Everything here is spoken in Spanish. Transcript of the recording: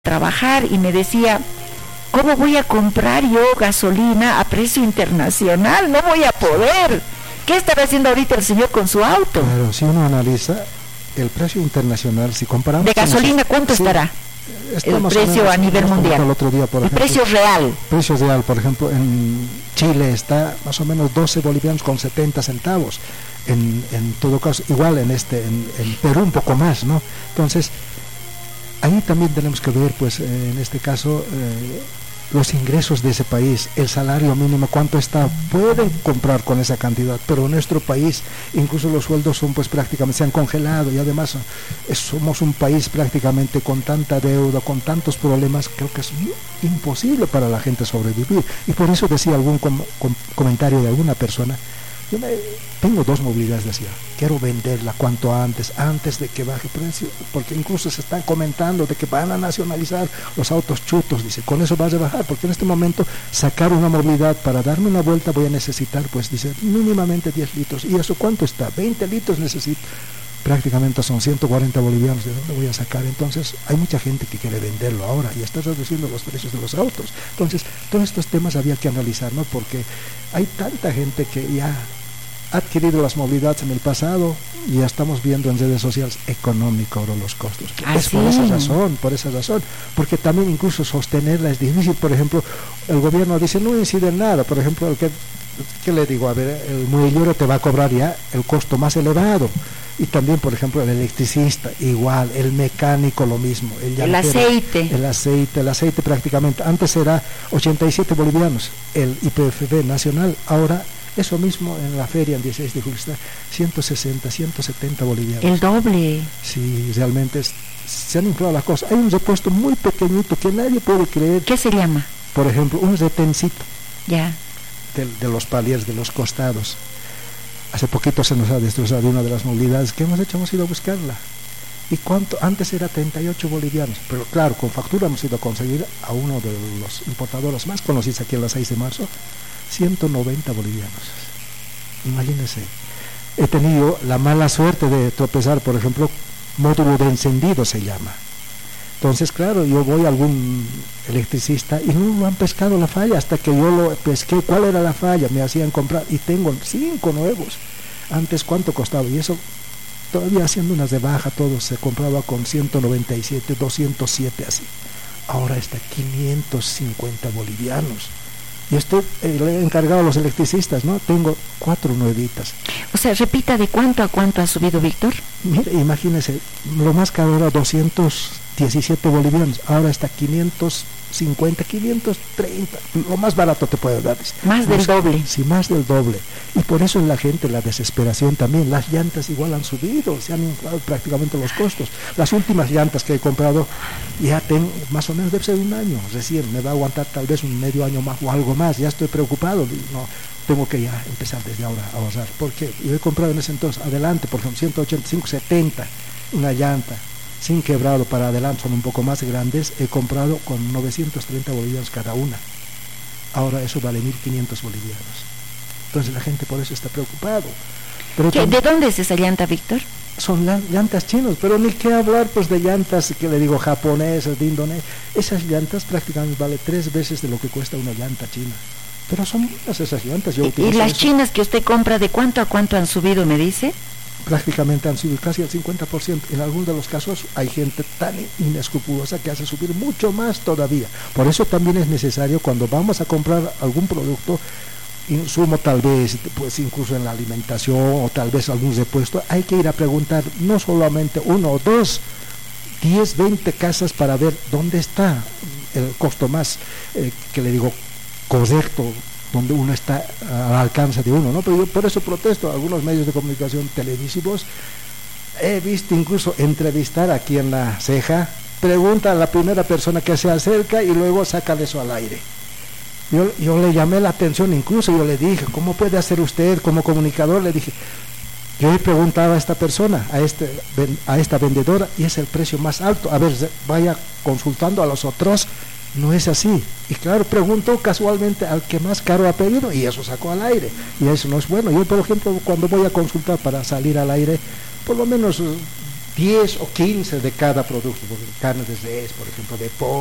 trabajar y me decía, ¿cómo voy a comprar yo gasolina a precio internacional? No voy a poder. ¿Qué estará haciendo ahorita el señor con su auto? Pero si uno analiza el precio internacional, si comparamos... ¿De gasolina cuánto estará? El precio a nivel mundial. El otro día, por ejemplo, precio real. Precio real, por ejemplo, en Chile está más o menos 12 bolivianos con 70 centavos. En todo caso, igual en Perú un poco más, ¿no? Entonces, ahí también tenemos que ver, pues, en este caso, los ingresos de ese país, el salario mínimo, cuánto está, pueden comprar con esa cantidad, pero en nuestro país incluso los sueldos son, pues, prácticamente se han congelado, y además somos un país prácticamente con tanta deuda, con tantos problemas. Creo que es imposible para la gente sobrevivir, y por eso decía algún comentario de alguna persona: tengo dos movilidades, decía, quiero venderla cuanto antes de que baje precio, porque incluso se están comentando de que van a nacionalizar los autos chutos, dice, con eso vas a bajar, porque en este momento sacar una movilidad para darme una vuelta voy a necesitar, pues, dice, mínimamente 10 litros, y eso ¿cuánto está? 20 litros necesito, prácticamente son 140 bolivianos, ¿de dónde voy a sacar? Entonces hay mucha gente que quiere venderlo ahora y está reduciendo los precios de los autos. Entonces todos estos temas había que analizar, ¿no? Porque hay tanta gente que ya ha adquirido las movilidades en el pasado y ya estamos viendo en redes sociales económico ahora los costos. Es por esa razón, porque también incluso sostenerla es difícil. Por ejemplo, el gobierno dice no incide en nada, por ejemplo, ¿qué le digo? A ver, el muellero te va a cobrar ya el costo más elevado, y también, por ejemplo, el electricista igual, el mecánico lo mismo, el aceite prácticamente, antes era 87 bolivianos el IPFB nacional, ahora eso mismo en la feria el 16 de julio está 160, 170 bolivianos. El doble. Sí, realmente se han inflado las cosas. Hay un repuesto muy pequeñito que nadie puede creer. ¿Qué se llama? Por ejemplo, un retencito. Ya. De los paliers, de los costados. Hace poquito se nos ha destrozado una de las movilidades que hemos ido a buscarla. ¿Y cuánto? Antes era 38 bolivianos, pero claro, con factura hemos ido a conseguir a uno de los importadores más conocidos aquí en la 6 de marzo, 190 bolivianos. Imagínense. He tenido la mala suerte de tropezar, por ejemplo, módulo de encendido se llama. Entonces, claro, yo voy a algún electricista y no han pescado la falla hasta que yo lo pesqué. ¿Cuál era la falla? Me hacían comprar y tengo 5 nuevos. Antes, ¿cuánto costaba? Y eso, todavía haciendo unas de baja, todo se compraba con 197, 207 así. Ahora está 550 bolivianos. Y esto le he encargado a los electricistas, ¿no? Tengo 4 nuevitas. O sea, repita, ¿de cuánto a cuánto ha subido, Víctor? Mire, imagínese, lo más caro era 217 bolivianos, ahora está 550, 530, lo más barato te puede dar. Más del doble. Sí, más del doble. Y por eso en la gente, la desesperación también, las llantas igual han subido, se han inflado prácticamente los costos. Las últimas llantas que he comprado, ya tengo, más o menos debe ser un año, recién, me va a aguantar tal vez un medio año más o algo más, ya estoy preocupado, no, tengo que ya empezar desde ahora a ahorrar, porque yo he comprado en ese entonces, adelante, por ejemplo, 185, 70, una llanta, sin quebrado para adelante, son un poco más grandes, he comprado con 930 bolivianos cada una. Ahora eso vale 1.500 bolivianos. Entonces la gente por eso está preocupado. Pero ¿de dónde es esa llanta, Víctor? Son llantas chinas, pero ni qué hablar pues de llantas que le digo japonesas, de Indonesia. Esas llantas prácticamente vale 3 veces de lo que cuesta una llanta china. Pero son buenas esas llantas. ¿Y las chinas que usted compra, de cuánto a cuánto han subido, me dice? Prácticamente han subido casi al 50%. En algunos de los casos hay gente tan inescrupulosa que hace subir mucho más todavía. Por eso también es necesario, cuando vamos a comprar algún producto, insumo tal vez, pues incluso en la alimentación o tal vez algún repuesto, hay que ir a preguntar no solamente 1 o 2, 10, 20 casas para ver dónde está el costo más, que le digo, correcto, donde uno está al alcance de uno, ¿no? Pero yo por eso protesto a algunos medios de comunicación televisivos. He visto incluso entrevistar aquí en La Ceja, pregunta a la primera persona que se acerca y luego sacan eso al aire. Yo le llamé la atención, incluso yo le dije, ¿cómo puede hacer usted como comunicador? Le dije, yo he preguntado a esta persona, a esta vendedora, y es el precio más alto. A ver, vaya consultando a los otros. No es así. Y claro, preguntó casualmente al que más caro ha pedido y eso sacó al aire. Y eso no es bueno. Yo, por ejemplo, cuando voy a consultar para salir al aire, por lo menos 10 o 15 de cada producto, porque carne de res, por ejemplo, de pollo,